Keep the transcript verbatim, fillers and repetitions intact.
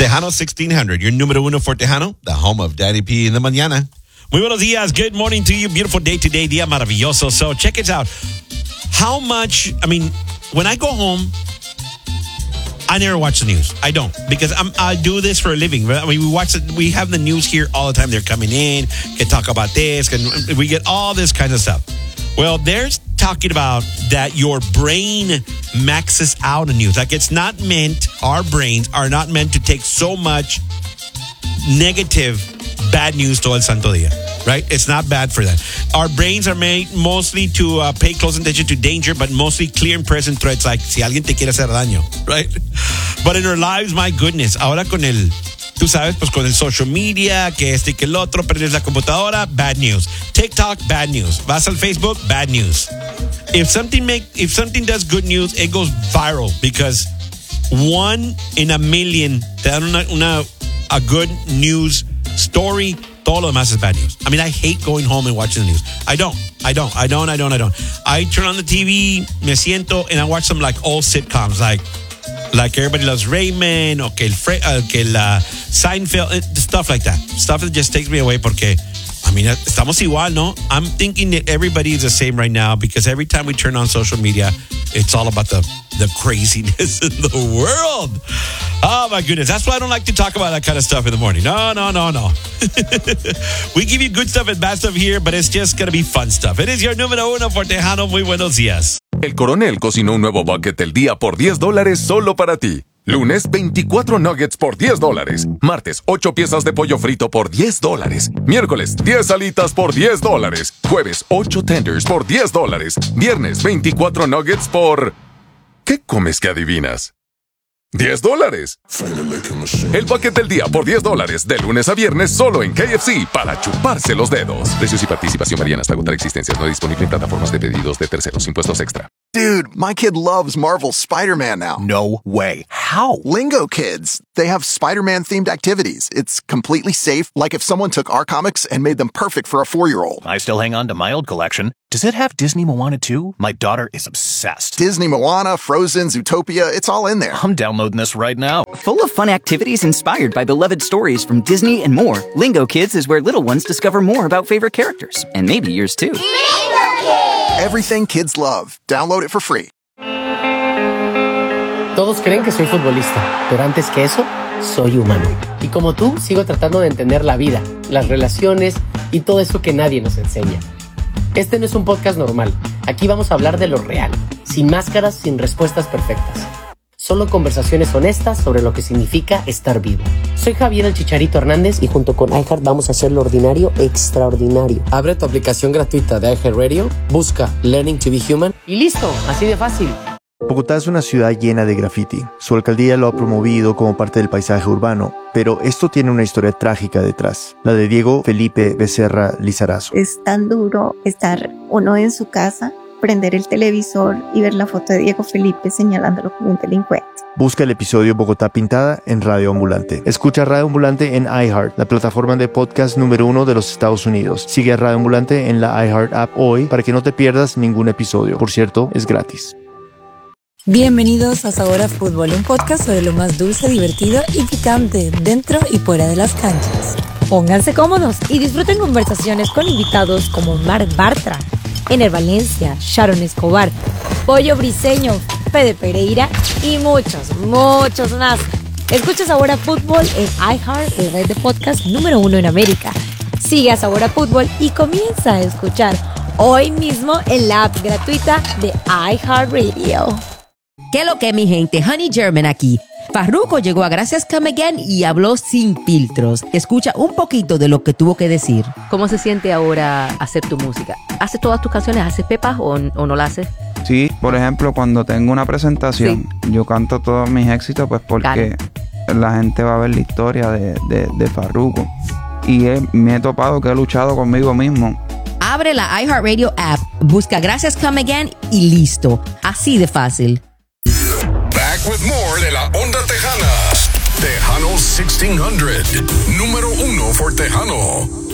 Tejano sixteen hundred, your número uno for Tejano, the home of Daddy P in the mañana. Muy buenos días. Good morning to you. Beautiful day today. Día maravilloso. So check it out. How much, I mean, when I go home, I never watch the news. I don't, because I'm, I do this for a living. I mean, we watch it. We have the news here all the time. They're coming in, can talk about this, can, we get all this kind of stuff. Well, there's talking about that your brain maxes out on news. Like, it's not meant, our brains are not meant to take so much negative, bad news todo el santo día, right? It's not bad for that. Our brains are made mostly to uh, pay close attention to danger, but mostly clear and present threats, like si alguien te quiere hacer daño, right? But in our lives, my goodness, ahora con el, tú sabes, pues con el social media, que este y que el otro, prendes la computadora, bad news. TikTok, bad news. Vas al Facebook, bad news. If something make, if something does good news, it goes viral because one in a million te dan una, una a good news story. Todo lo demás is bad news. I mean, I hate going home and watching the news. I don't. I don't. I don't. I don't. I don't. I turn on the T V, me siento, and I watch some like old sitcoms, like like Everybody Loves Raymond, or que el, Fre- uh, que el uh, Seinfeld, stuff like that. Stuff that just takes me away porque, I mean, estamos igual, ¿no? I'm thinking that everybody is the same right now because every time we turn on social media, it's all about the, the craziness in the world. Oh, my goodness. That's why I don't like to talk about that kind of stuff in the morning. No, no, no, no. We give you good stuff and bad stuff here, but it's just going to be fun stuff. It is your número uno for Tejano. Muy buenos días. El Coronel cocinó un nuevo bucket del día por diez dólares solo para ti. Lunes, veinticuatro nuggets por diez dólares. Martes, ocho piezas de pollo frito por diez dólares. Miércoles, diez alitas por diez dólares. Jueves, ocho tenders por diez dólares. Viernes, veinticuatro nuggets por... ¿Qué comes que adivinas? diez dólares. El bucket del día por diez dólares. De lunes a viernes solo en K F C para chuparse los dedos. Precios y participación varían hasta agotar existencias. No disponible en plataformas de pedidos de terceros. Impuestos extra. Dude, my kid loves Marvel's Spider-Man now. No way. How? Lingo Kids. They have Spider-Man themed activities. It's completely safe, like if someone took our comics and made them perfect for a four-year-old. I still hang on to my old collection. Does it have Disney Moana too? My daughter is obsessed. Disney Moana, Frozen, Zootopia, it's all in there. I'm downloading this right now. Full of fun activities inspired by beloved stories from Disney and more, Lingo Kids is where little ones discover more about favorite characters. And maybe yours too. Lingo Kids! Everything kids love. Download it for free. Todos creen que soy futbolista, pero antes que eso, soy humano. Y como tú, sigo tratando de entender la vida, las relaciones y todo eso que nadie nos enseña. Este no es un podcast normal. Aquí vamos a hablar de lo real, sin máscaras, sin respuestas perfectas. Solo conversaciones honestas sobre lo que significa estar vivo. Soy Javier el Chicharito Hernández y junto con iHeart vamos a hacer lo ordinario extraordinario. Abre tu aplicación gratuita de iHeartRadio, busca Learning to be Human y listo, así de fácil. Bogotá es una ciudad llena de graffiti. Su alcaldía lo ha promovido como parte del paisaje urbano, pero esto tiene una historia trágica detrás, la de Diego Felipe Becerra Lizarazo. Es tan duro estar uno en su casa, prender el televisor y ver la foto de Diego Felipe señalándolo como un delincuente. Busca el episodio Bogotá Pintada en Radio Ambulante. Escucha Radio Ambulante en iHeart, la plataforma de podcast número uno de los Estados Unidos. Sigue a Radio Ambulante en la iHeart app hoy para que no te pierdas ningún episodio. Por cierto, es gratis. Bienvenidos a Sabor a Fútbol, un podcast sobre lo más dulce, divertido y picante dentro y fuera de las canchas. Pónganse cómodos y disfruten conversaciones con invitados como Marc Bartra, Ener Valencia, Sharon Escobar, Pollo Briseño, Fede Pereira y muchos, muchos más. Escucha Sabor a Fútbol en iHeart, la red de podcast número uno en América. Sigue a Sabor a Fútbol y comienza a escuchar hoy mismo en la app gratuita de iHeartRadio. ¿Qué lo que, mi gente? Honey German aquí. Farruko llegó a Gracias Come Again y habló sin filtros. Escucha un poquito de lo que tuvo que decir. ¿Cómo se siente ahora hacer tu música? ¿Haces todas tus canciones? ¿Haces pepas o, o no las haces? Sí, por ejemplo, cuando tengo una presentación, sí. Yo canto todos mis éxitos pues porque claro. La gente va a ver la historia de, de, de Farruko. Y he, me he topado que he luchado conmigo mismo. Abre la iHeartRadio app, busca Gracias Come Again y listo. Así de fácil. Back with more de la Onda Tejana. Tejano sixteen hundred. Número uno for Tejano.